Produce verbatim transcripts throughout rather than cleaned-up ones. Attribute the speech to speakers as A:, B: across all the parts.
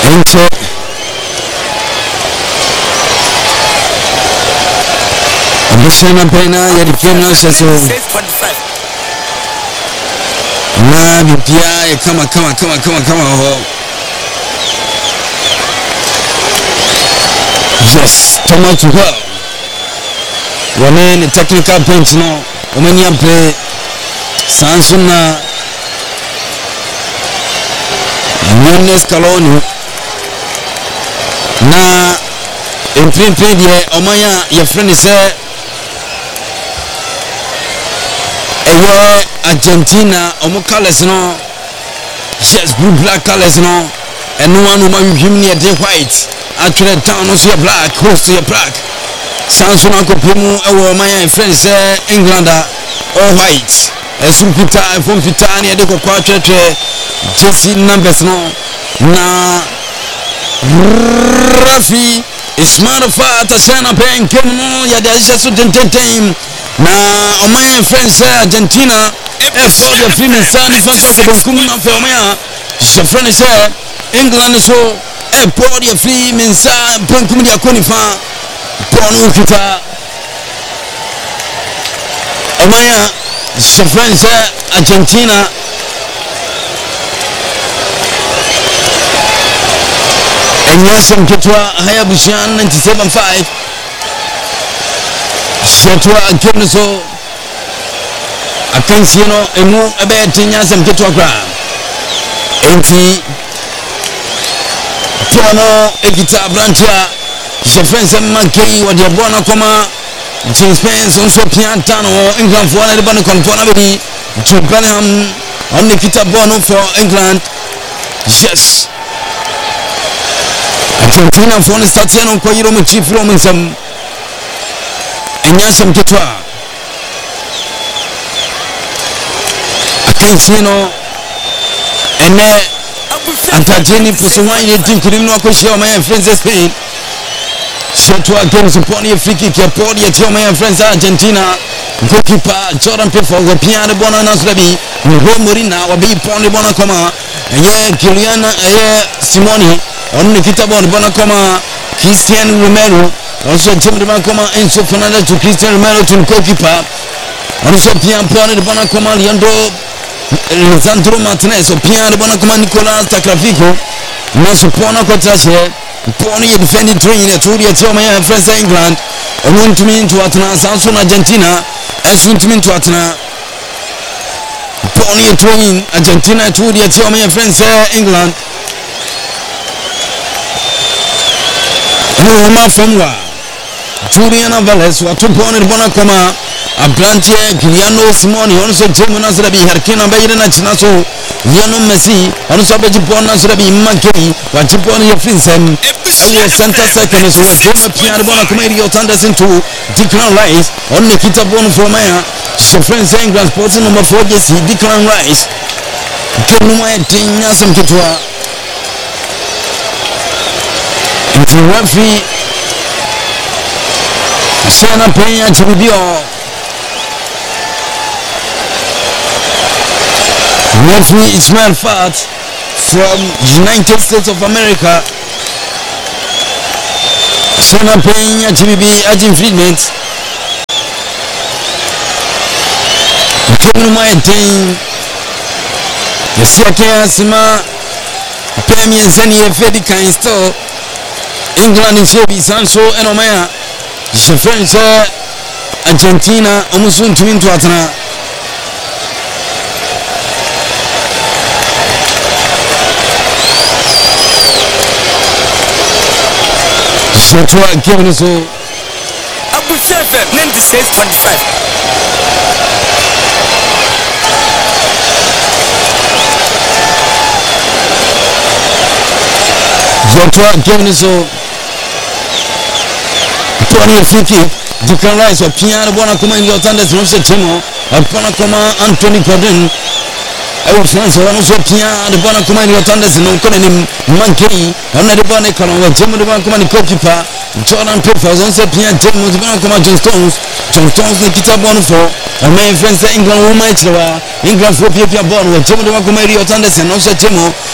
A: Enter. Abusana pena ya dikemna seso. Na bibia kama kama kama kama kama ho. Yes, come to her. Women the technical bench no. Women ya play Sansuna Nunes Caloni. Na in plain plain here, Omaya, your friend is there. Ewe Argentina, Omo colors no. Yes, blue black colors no. And no one who him near the white. Actually, town also your black, close to your black. Sansuna Kopimu, Ewe Omaya, friend is there, Englander, all white. As soon Peter, from Peter, near the quarter, Jesse numbers no. Na Rafi Ismail Fata Sana Ben Kemono ya Daisha Sudden Time na Omaya friends Argentina F for the film Sani Fata Kumuna for Omaya Shafran is England so a body of free mensa Pankudia Konifa Ponu Kita Omaya Shafran is Argentina and yes, some Ketua Hayabushan ninety-seven point five. Shetua Kenuso Akansino, a move about ten years and Ketua Gram. Enti Tono, Ekita Brancha, Shefens and Mankey, what your Bona Coma, James Pence, also Piantano, England for one Banner Contonabity, to Bellingham, on Nikita Bono for England. Yes. Argentina for the Statiano Coiro Chief Romansum and Yasam Ketua. Akansino and Antageni for some wine team could not show my friends Spain. Shetua games upon your free kick, your body at your my friends Argentina. Goalkeeper Jordan Piffo, Piano Bonanas Levy, Morina, or be Pony Bonacoma, and yeah, Kiliana Simoni. On Nikita Bon Bonacoma, Christian Romero, also Tim de Bancoma, and so Fernanda to Christian Romero to goalkeeper. Also Pian Pony de Bonacoma, Leandro Lisandro Martinez, or Pian de Bonacoma, Nicolas Takrafico, Naso Pona Cotache, Pony defending train at Rudy at Yoma, France England, and went to me to Atana, Samson Argentina, and soon to me to Atana. Pony train Argentina at Rudy at Yoma, France England. Roma from wa Julian Valles wa two point Bonacoma a branch Giuliano Simoni also Gemona Zrabi Harkina Bayana Chinaso Liano Messi also Bajipona Zrabi Makeri what you born your Finsem and Santa Seconds were Joma Piano Bonacoma Thunders into Declan Rice on Nikita Bon from Maya so friends England sports number four Jesse Declan Rice Kenuma Tina some Kitua into referee Sana Peña Chibio referee Ismail Fat from United States of America. Sana Peña Chibibi Ajin Friedman Kevin Martin Yesiakia Sima Premier Zeni Fedi can install England is here, Sanso and Omaya. Je French Argentina, Omusun to into Atana. So to giving us all.
B: Abu Sefer, ninety-six twenty-five.
A: So to giving us all. Tony Fiki, Declan Rice, or Piano Bonacoma in your Thunders, Rosa Timo, or Bonacoma, Anthony Gordon. I was France, or also Piano Bonacoma in your Thunders, and calling him Monkey, another Bonacoma, or Jim de Bonacoma, the goalkeeper, Jordan Piffers, also Piano Jim de Bonacoma, John Stones, John Stones, Nikita Bonafo, and my friends, England, Woman, England, for Pia Bon, or Jim de Bonacoma, your Thunders, and also Timo,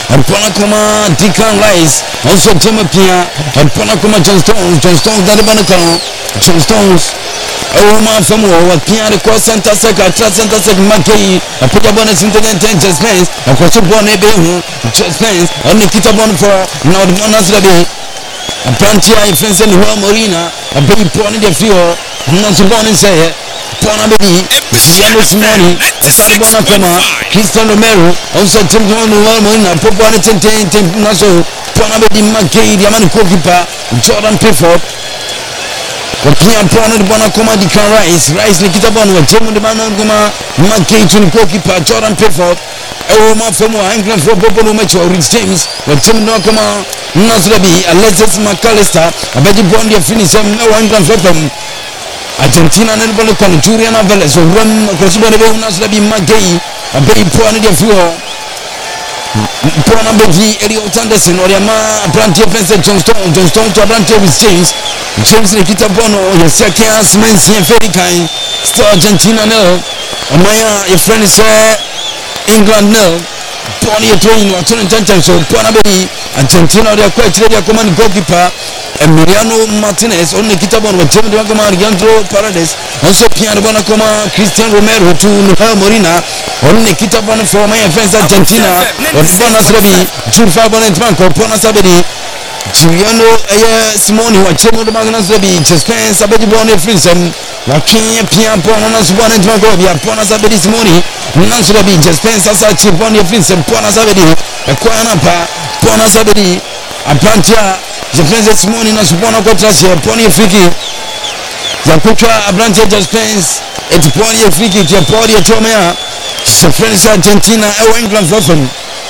A: mpona koma Declan Rice also Jimmy Pia mpona koma John Stones John Stones dare bana kan John Stones oh ma famu wa Pia de ko center seka tra center seka Makei apoja bona sinten ten just fence akoso bona be hu just fence on Nikita bon for now the bonus be Aprantia ifense ni Juan Morina abeyi poni de fio nanso boni say pona bebi yano simoni esani bona kama Cristiano Romero also Tim Juan Morina popo ane ten ten ten naso pona bebi Makei diamani goalkeeper Jordan Pickford Wakia pona de bona kama Declan Rice Rice Nikita bona wa Jemu de bona kama Makei tuni goalkeeper Jordan Pickford ewo ma famu England for popo no match Rich James wa Jemu de kama Nasrabi Alexis McAllister abeji bondi finish em ewo England for them Argentina ne bolo kon Julian Alvarez ram ko subone be Nasrabi Makei abeji pona de fuo pona beji Elliot Anderson oriama Brantie Fence Johnston Johnston to Brantie with James James Nikita Bono ya second man si Ferikai still Argentina no amaya your friend is England no poni ya train wa tuna chancha so pona beji Argentina ya kwa chile ya command goalkeeper Emiliano Martinez on Nikita Bono wa James de kama Leandro Paredes also Pierre Bono kama Cristiano Romero to Nuno Morina on Nikita Bono for my friends Argentina on Bono Sabi Julfa Bono Tmanko Pona Sabedi Giuliano eh Simone wa James de Magna Sabi Chespen Sabedi Bono Frinsem wa Kenya Pierre Bono Bono Tmanko ya Pona Sabedi Simone Nanso Sabi Chespen Sasa Chiboni Frinsem Pona Sabedi kwa na pa Pona Sabedi Aprantia je pense Simone na supona kwa trasi poni friki ya kuchwa Aprantia just pense et poni friki ya poni ya chomea se France Argentina e England flofon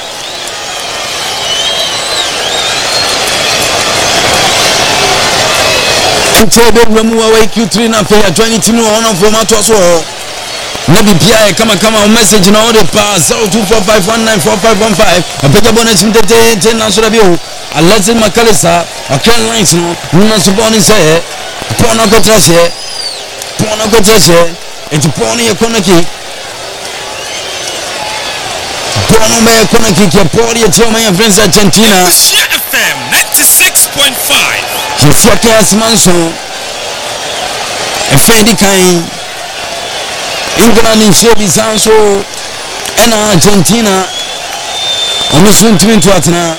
A: Tebe mwa wa Q three na pe ya twenty tinu ona format so na bibia kama kama message na ode pa zero two four five one nine four five one five apeja bona chimtete tena sura bio Alexis McAllister akan lines no na suboni say pona ko trase pona ko trase et poni e konaki pona me konaki ke pori e choma ya friends Argentina
B: F M ninety-six point five
A: Jesia Kias Manso Efedi Kai England in Shebi Sanso ena Argentina omusun twintu atna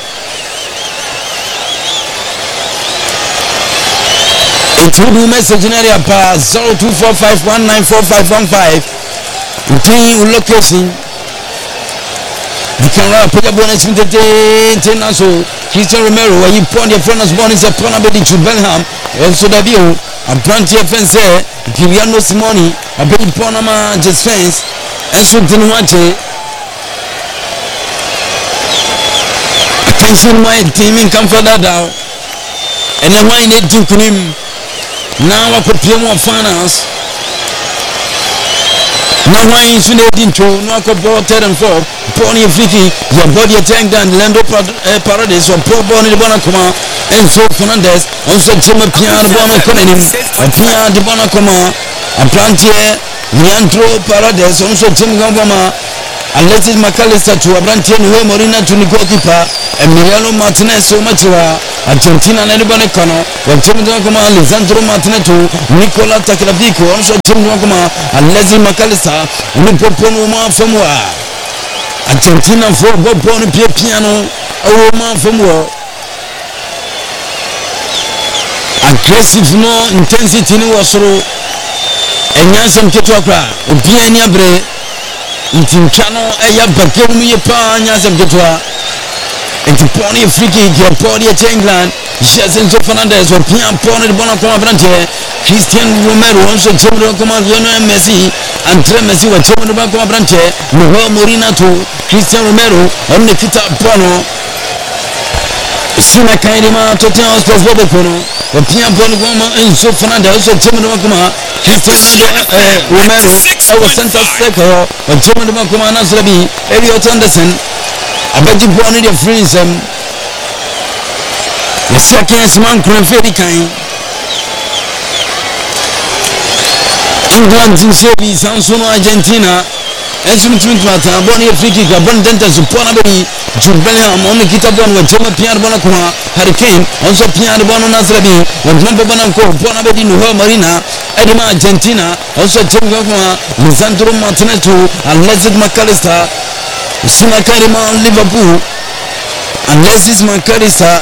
A: Intudu message in area pa zero two four five one nine four five one five Uti location Dikara pega bona chimtete tena so Cristiano Romero wa yipon ya friends born is a pona bedi to Bellingham also dabio Aprantie Fence Giuliano Simoni abedi pona ma just fence enso dinwache attention my team in comfort down and then why need to kunim now wa kopie mo finance now why is you need to no ko ball third and fourth pony fiki your body tank down Lando Paredes or pro ball ni bona kuma Enzo Fernandez also Jimmy Pierre bona konenim Pierre de bona kuma Aprantie Leandro Paredes also Jimmy Gambama Alexis McAllister to Aprantie Nuno Morina to ni goalkeeper Emiliano Martinez so much wa Argentina na libane kano wa Jimmy Gambama Lisandro Martinez to Nicola Tagliafico also Jimmy Gambama Alexis McAllister ni popono ma famwa Argentina for bobon pie piano o ma famwa aggressive no intensity ni wasoro enyansam ketu akra obi ani abre ntimtwa no eya bakem ye pa nyansam ketu a entiponi friki ye podi e England Enzo Fernandez o pian poni de bona koma Brantie Cristiano Romero onso jemro koma Lionel Messi Andre Messi wa jemro ba koma Brantie Nuno Morina to Cristiano Romero on Nikita Bono Sina kaidima Tottenham Hotspur bobe kono Opia Bono goma Enzo Fernandez so jemro koma Cristiano Romero o center sector o jemro koma Nasrabi Elliot Anderson abaji Bono de friends em the second man Fedi Kai England in Shebi Sansono Argentina Ensu mtu ata boni free kick bon denta supona beri Jumbelham on kita bon wa jema piar bona kuma Hurricane on so piar bona Nasrabi on jamba bona ko bona beri no Marina edima Argentina on so jema kuma Lisandro Martinez to Alexis McAllister Simakarima Liverpool Alexis McAllister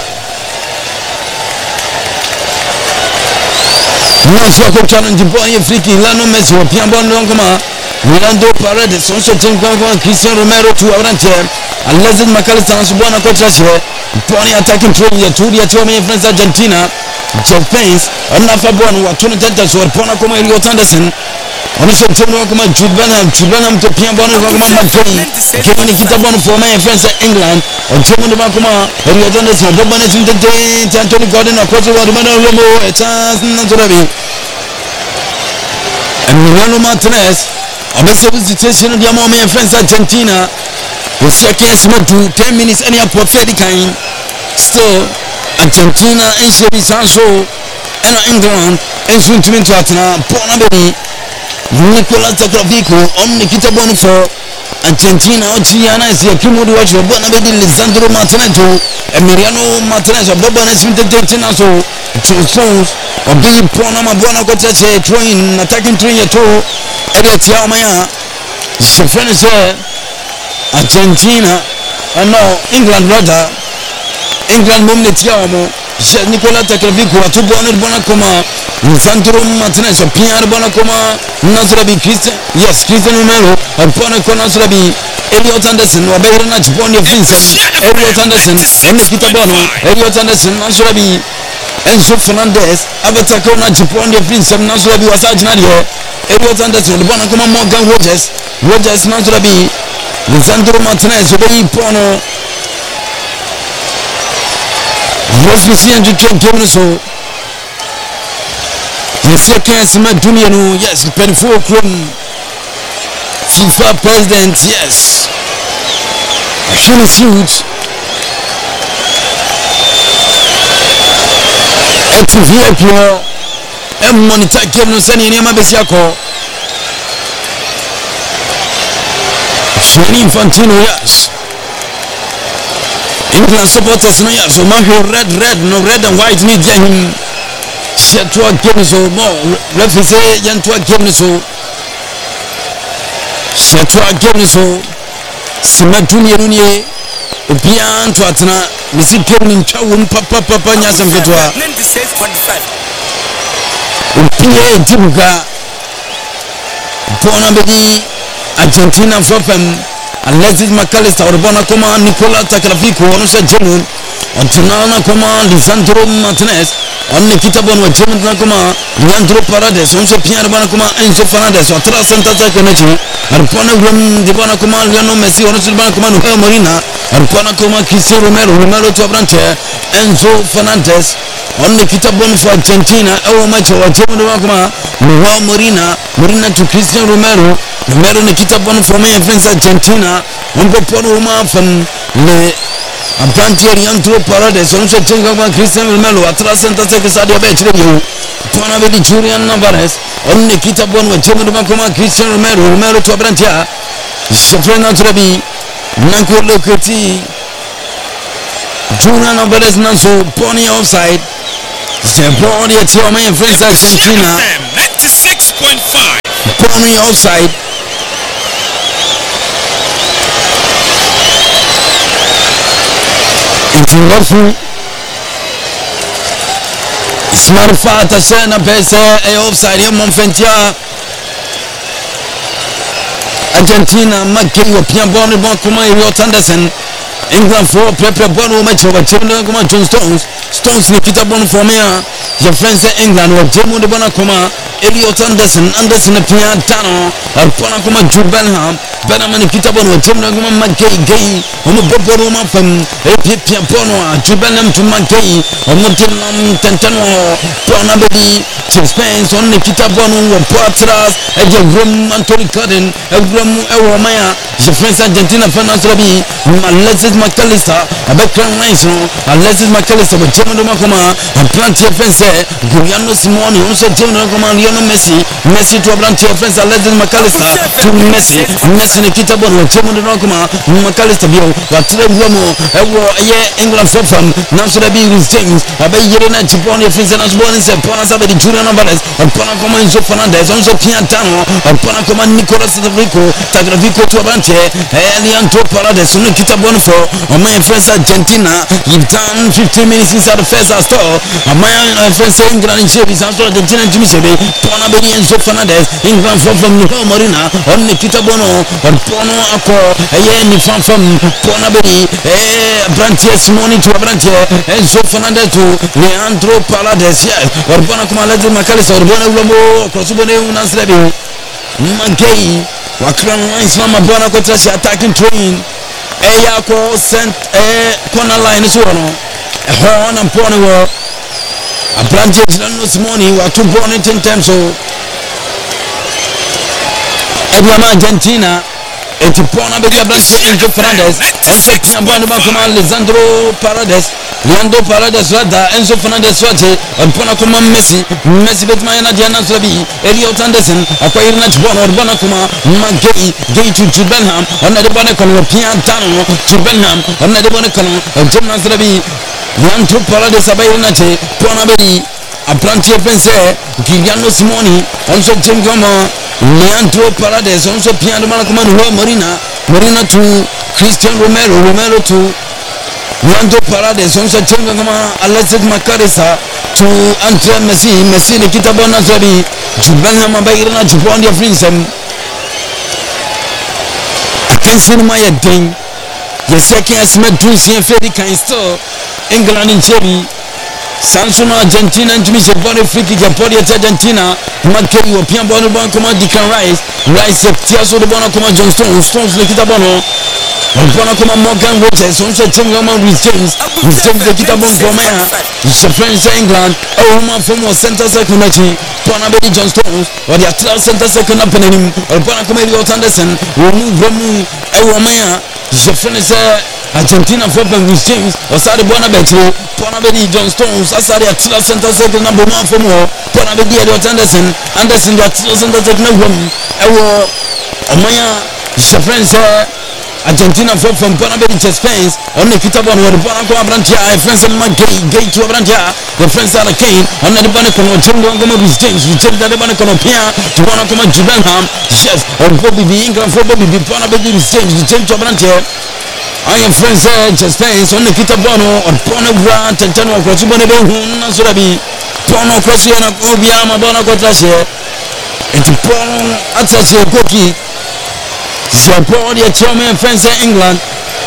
A: Nanso ko challenge boy free kick Lionel Messi wa piar bona kuma Orlando Paredes on se tient kwa Cristiano Romero tu abrante Alexis McAllister on se bona kwa trashe poni attacking throw ya tu ya timu ya France Argentina Jeff Pence on nafa bona wa tuna tenta so pona kama Elliot Anderson on se tient kwa Jude Bellingham Jude Bellingham to pia bona kwa kama McKay kama ni kita bona for my France England on timu ndo kama Elliot Anderson ndo bana tinte Anthony Gordon na kwa sababu bana Romo etas na turabi Emiliano Martinez Obese visitation of the moment France Argentina was second to ten minutes any prophetic kind still Argentina and Chile Sancho and England and soon to into Atana Ponabeni Nicolas Taklavico on Nikita Bonifo Argentina Ochiana is the Kimodo watch of Bonabedi Lisandro Martinez Emiliano Martinez of Bobanes Vintage so two stones or be Ponama Bonacote throwing attacking three at two Elliot Yamaya je finish Argentina and now England rather England moment Yamo Nicolas Taklavico to bonnet Bonacoma Lisandro Martinez or Pierre Bonacoma Nasrabi Christian yes Christian Romero or Bonaco Nasrabi Elliot Anderson or Bernard Bonnie Vincent Elliot Anderson and Nikita Bono Elliot Anderson Nasrabi Enzo Fernandez Abatako na Japon ya Prince of Nasrabi was Ajnadio Elliot Anderson Bona kuma Morgan Rogers Rogers Nasrabi Lisandro Martinez Obey Pono Rosvisi and Jim Tomlinson the second Smart Dumiano yes twenty-four Chrome FIFA president yes Action is huge T V Pro and monitor game no sani ni mabesi yako Gianni Infantino yes England supporters no yes so man red red no red and white need him share to a game so more referee say yan to a game so share to a game so simatuni yerunie Obian to atana misi game ni chawo papa papa nyasam ketwa
C: ninety-six forty-five
A: Opie Tibuka Bona bedi Argentina fopem Alexis McAllister or Bona koma Nicolas Taklavico onusha jemu Antonana koma Lisandro Martinez on Nikita Bon wa jemu na koma Leandro Paredes onusha Pierre Bona koma Enzo Fernandez atra santa ta konechi arpona rum di Bona koma Lionel Messi onusha Bona koma Nuno Marina arpona koma Cristiano Romero Romero to branche Enzo Fernandez on Nikita Bon for Argentina ewo macho wa jemu ndo koma Nuno Marina Marina to Cristiano Romero Romero Nikita Bon for my friends Argentina on go pono ma from le Abrantier Leandro Paredes on se tenga kwa Cristiano Romero atra senta se Sadio Betchre yo pona bedi Julian Navarez on Nikita Bon wa jemu ndo koma Cristiano Romero Romero to Abrantia Shefrena Trabi Nanko Lokoti Julian Navarez nanso pony offside c'est pony at your my friends Argentina
B: ninety-six point five
A: pony offside Intingofu Smarfa tasena pese e offside ya Monfentia Argentina Makei wa pia bone bon kuma Elliot Anderson England for prepare bon match wa chemna kuma John Stones Stones ni kita bon for me ya France England wa jemu de bona kuma Elliot Anderson Anderson pia tano alpona kuma Jude Bellingham Bellingham ni kita bon wa chemna kuma Makei gay omo bobo ma fam epipia pono Jubenham to Mankei omotinam tentano pona bedi Spence on Nikita Bono Patras and your room Anthony Cotton a room Ewomaya the French Argentina finance Rabi Alexis McAllister a background nice Alexis McAllister with German Makoma and Plantier Fence Gugliano Simone also German Makoma Lionel Messi Messi to a Plantier Fence Alexis McAllister to Messi Messi Nikita Bono German Makoma McAllister Bio what to the Romo Ewo England from Nasrabi with James a bay Yerena Chiponi Fence and Asbon is a Panasabedi Julian Alvarez and Panacoma Enzo Fernandez also Piantano and Panacoma Nicolas Rico Tagravico to Abante Elianto Parades Nikita Bonifo on my friends Argentina in done fifteen minutes inside the first store and my friends England in Chevys after Argentina Jimmy Sebe Panabedi Enzo Fernandez England from Nico Marina on Nikita Bono and Pono Ako Ayen from from Panabedi Brantier Simone to Brantier Enzo Fernandez to Leandro Parades yes or Panacoma McAllister Bono Romo Crosubone Unasrebi Mankei Wakran lines from Mabona Kotrashi attacking train Eyako sent a corner line is one a horn and pony war a branches this morning were two born in ten times so Edwama Argentina et Pona Bedia Branches Enzo Fernandez also Piambano Macoma Lisandro Parades Leandro Parades Rada Enzo Fernandez Swate and Ponacoma Messi Messi Betmayana Diana Slabi Elliot Anderson Aquairna Bono Bonacoma Mankei Gay to Jubenham on the Bonacon Piantano Jubenham on the Bonacon and Gymnas Rabi Leandro Parades Abayanache Ponabedi a Plantier Fence Gugliano Simoni also Jim Goma Leandro Parades also Piano Malacoma Marina Marina to Christian Romero Romero to Leandro Parades also Jim Goma Alexis McAllister to Andre Messi Messi Nikita Bonazabi Jubenham Abayana Jubonia Frinsem Attention my thing the second Smith Drusian Ferry can still England in Cherry Samsung Argentina and Jimmy Body Freaky Japodi Argentina Mankei or Piambono Boncoma Deacon Rice Rice Tiaso de Bonacoma John Stones Stones Nikita Bono Bonacoma Morgan Rogers also Chingama with James with James Nikita Boncoma the French England a woman from Center Secondary Ponabedi John Stones or the Atlas Center Second Opening or Bonacoma Anderson will move Romu Ewomaya the French Argentina for with James or Sadi Bonabeti Ponabedi John Stones Asari Atlas Center Second number one for more Ponabedi Elliot Anderson Anderson the Atlas Center Second room Ewo Omaya the French Argentina for from Ponabedi Spence on the Kitabon or the Bonacoma Brantia France and Mankei Gay to Brantia the French are Kane on the Bonacom or Chingoma with James we check that the Bonacom Pia to Bonacoma Jubenham yes or Bobby England for Bobby Ponabedi with James we change to Brantia I am friends Spence on the Kitabono or Ponabra Tentano Crosubone Hun Surabi Pono Crosiana Obia Mabona Cotrasia and to Pono Atasia Cookie Zapodia Chome friends England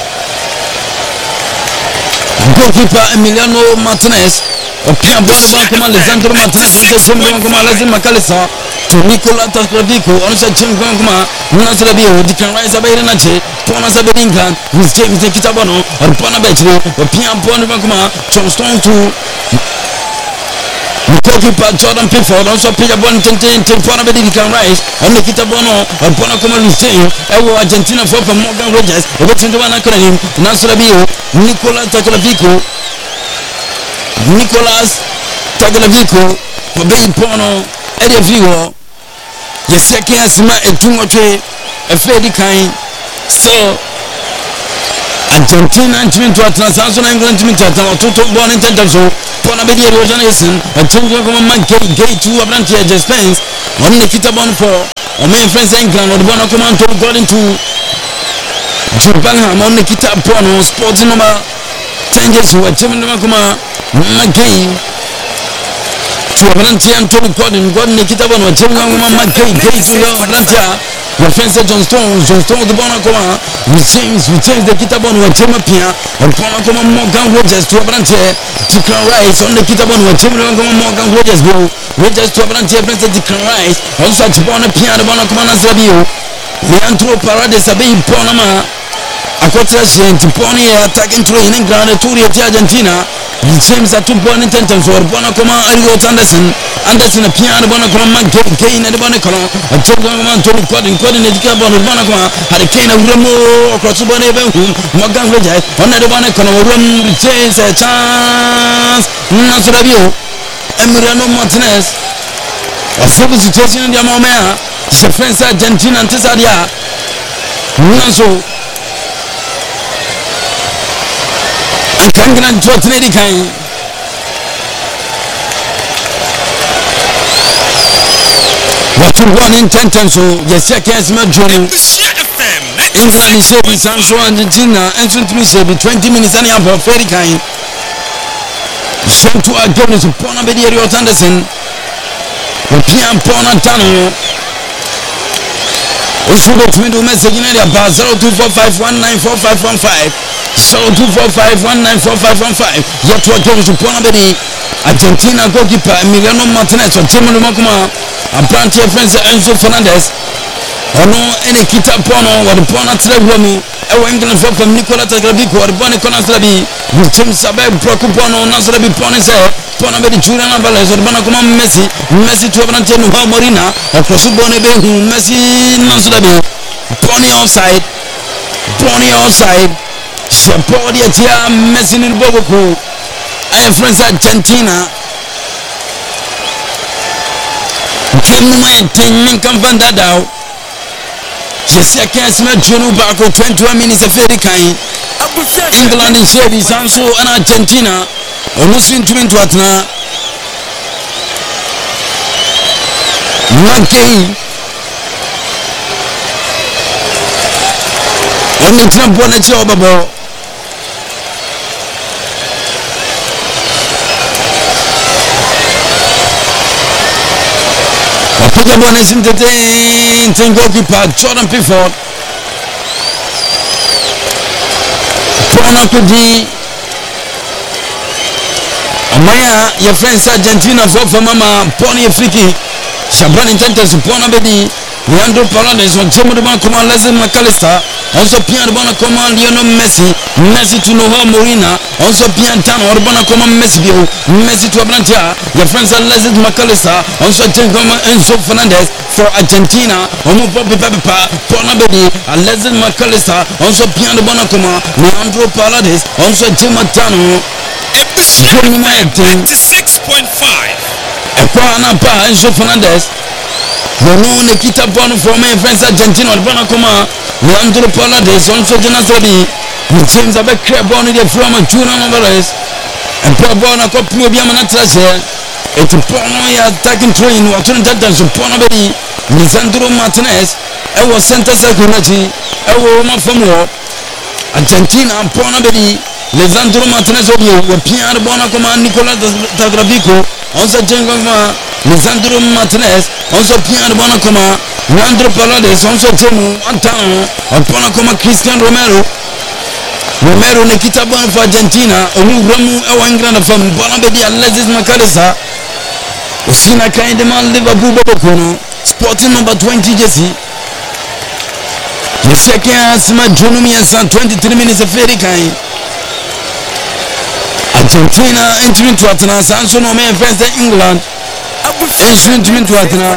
A: goalkeeper Emiliano Martinez or Piambano Bancoma Alessandro Martinez also Jim Goma Alexis McAllister to Nicola Tasgravico also Jim Goma Nasrabio Deacon Rice Abayanache Pona Sabed England with James Nikita Bono or Pona Betri or Piambano Bancoma John Stone to goalkeeper Jordan Pickford also Peter Bonington to Pona Betri Deacon Rice or Nikita Bono or Pona Coma Lucien Ewo Argentina for Morgan Rogers or Betindwana Korenim Nasrabio Nicola Tasgravico Nicolas Tagliafico for being Pono Eddie Vigo the second Asma and Tumote a fairly kind so Argentina and Jimmy to Transnational England Jimmy to Total born in Tentamso Ponabedi Rojanison and Chingoma Mankei Gay to Abrantia Spence on the Kitabon for or main friends England or the Bonacoma to Golden to Jubenham on the Kitab Pono sports number ten years who are Jimmy Makoma Mankei to Abrantia and Tony Gordon Gordon Nikita Bono Chingoma Mankei Gay to Abrantia the friends John Stones John Stones the Bonacoma we change we change the Kitabon or Chimapia or Bonacoma Morgan Rogers to Abrantia Deacon Rice on the Kitabon or Chimapia Morgan Rogers go Rogers to Abrantia friends Deacon Rice also to Bonapia the Bonacoma Nasrabio Leandro Parades Abe Ponama akotra gente poni attacking through in England to the Argentina. James at two point intentions or Bonacoma Elliot Anderson. Anderson a piano Bonacoma Kane and Bonacoma. A Togoman to record in coding the Gabon Bonacoma had a cane of Remo across the Bonnet Morgan Reject. On the Bonacoma room retains a chance. Nasrabio Emiliano Martinez. A civil situation in the Momea. Friends Argentina and Tesadia. Naso Kangan Jotnedi Kain what you want in ten so yes I can't smell during England is saving Sanso Argentina and soon to be saving twenty minutes and a half of very kind sent to our governors upon a video of Anderson the Pian Ponantano also got me to message in about zero two four five one nine four five one five zero two four five one nine four five one five. Yet what goes to Ponabedi, Argentina goalkeeper Emiliano Martinez or Timon Makuma, and Branty friends Enzo Fernandez. Or no any kita Pono or the Pona Trevomi, a England from Nicola Tagrabico or Bonnie Conaslabi, with Tim Sabe, Procopono, Nasrabi Ponese, Ponabedi Julian Alvarez or Bonacoma Messi, Messi to Brantino Morina, or Cosubone Messi Nasrabi, Pony offside, Pony offside. Support your tia Messi in Boboku. I have friends Argentina. Temume Temin Kampanda Dao. Jessia can't smell Junu Bako twenty-one minutes of very kind. England is here, Sanso and Argentina. Olusin Twin Twatna. Mankei. Only Trump won a job about. Put one is entertained in goalkeeper Jordan Pickford. Pona Kudi Amaya, your friends Argentina for for Mama Pony Friki Shabran intended to Pona Bedi Leandro Paredes on Jimmy Kuma Leslie McAllister. Also Pierre Bonacoma Lionel Messi. Messi to Noah Morina. Also Pierre Tano Urbana Coma Messi. Messi to Abrantia. Your friends are Leslie McAllister. Also Jengoma Enzo Fernandez for Argentina. Omo Poppy Papa Ponabedi. Leslie McAllister. Also Pierre Bonacoma Leandro Paredes. Also Jim Tano.
B: ninety-six point five.
A: Ekwana Pa Enzo Fernandez. Mono Nikita Bono for my friends Argentina Urbana Coma Leandro Paredes. Also Jonas James Abe Crabon in the from Julian Alvarez and Probona Copio Biamanatras here. It's a Pono attacking train, watching Tentans of Ponabedi, Lisandro Martinez, I was Santa Security, I will not from war. Argentina and Ponabedi, Lisandro Martinez of you, Pierre Bonacoma, Nicola Tagrabico, also Jengoma, Lisandro Martinez, also Pierre Bonacoma, Leandro Paredes, also Temu, Antano, and Bonacoma Christian Romero. Romero Nikita Bon for Argentina, Olu Ramu Ewangrana from Bonabedi and Leslie McAllister. Osina Kaindeman Liverpool Bobokono, sporting number twenty Jesse. The second Sima Junumi and twenty-three minutes of very kind. Argentina entering to Atana, Sanso no man friends in England. Entering to Atana.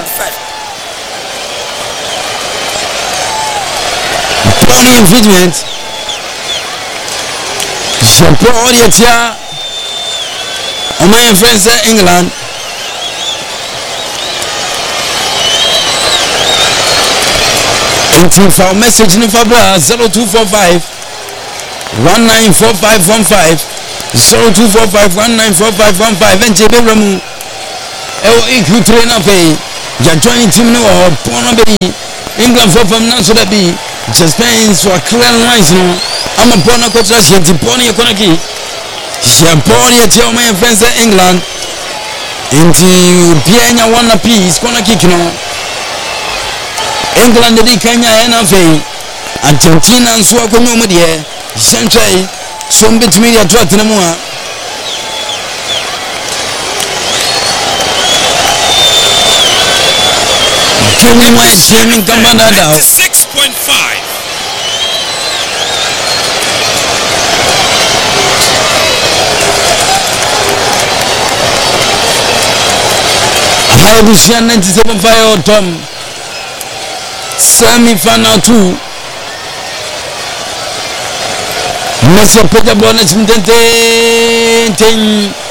A: Pony infringement. Support your tia. Oh my friends in England. Into for message in Fabra zero two four five one nine four five one five zero two four five one nine four five one five and J B Ramu. Oh, if you train up a joining team no or Ponabedi England for from Nansurabi. Just pains for clear lines no. I'm a Bona Cotrash to Pony Konaki. Pony at your my friends in England. Into Piena one piece Konaki no. England di Kenya N F A Argentina and Swako no media Central some bit media trot in a more Jimmy White Jamie Kamana
B: six point five.
A: Ayebushia ninety-seven point five Tom semi final two Messi pega bola chimtente ten